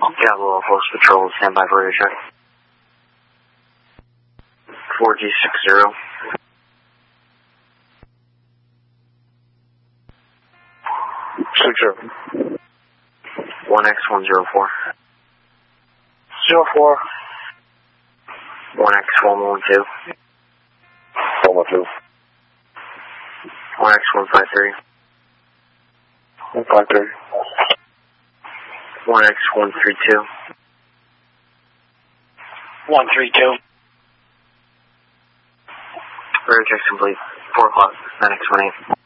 Diablo Force Patrol, stand by for your check. 4G60. 60. 1X104. 04. 1X112. 112. 1X153. 153. 1X132. 132. Rear check complete. 4 o'clock. 9X18.